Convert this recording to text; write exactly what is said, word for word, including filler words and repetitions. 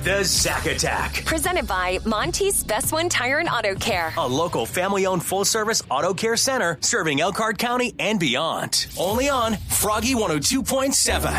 The Zack Attack. Presented by Monty's Best One Tire and Auto Care. A local family-owned full-service auto care center serving Elkhart County and beyond. Only on Froggy one oh two point seven.